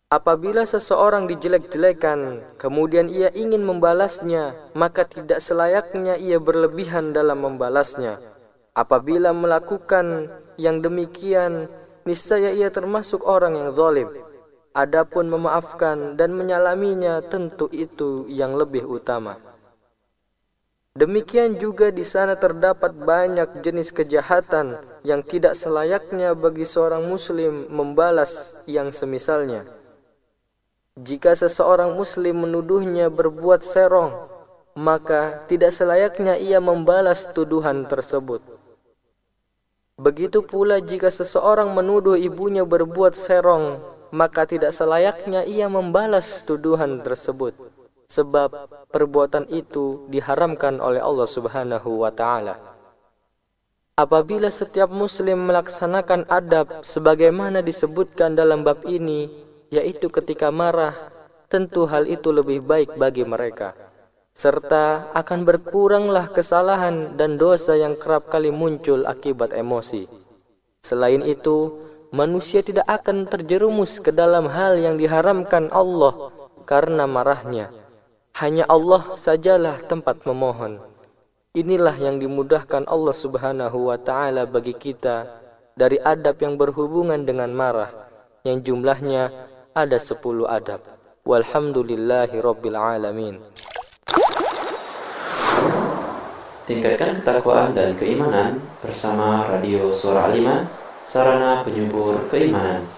Apabila seseorang dijelek-jelekan, kemudian ia ingin membalasnya, maka tidak selayaknya ia berlebihan dalam membalasnya. Apabila melakukan yang demikian, niscaya ia termasuk orang yang zalim. Adapun memaafkan dan menyalaminya, tentu itu yang lebih utama. Demikian juga di sana terdapat banyak jenis kejahatan yang tidak selayaknya bagi seorang muslim membalas yang semisalnya. Jika seseorang muslim menuduhnya berbuat serong, maka tidak selayaknya ia membalas tuduhan tersebut. Begitu pula jika seseorang menuduh ibunya berbuat serong, maka tidak selayaknya ia membalas tuduhan tersebut, sebab perbuatan itu diharamkan oleh Allah Subhanahu wa taala. Apabila setiap muslim melaksanakan adab sebagaimana disebutkan dalam bab ini, yaitu ketika marah, tentu hal itu lebih baik bagi mereka, serta akan berkuranglah kesalahan dan dosa yang kerap kali muncul akibat emosi. Selain itu, manusia tidak akan terjerumus ke dalam hal yang diharamkan Allah karena marahnya. Hanya Allah sajalah tempat memohon. Inilah yang dimudahkan Allah Subhanahu wa taala bagi kita dari adab yang berhubungan dengan marah, yang jumlahnya ada 10 adab. Walhamdulillahi rabbil alamin. Tingkatkan ketakwaan dan keimanan bersama Radio Suara Al-Iman, sarana penyubur keimanan.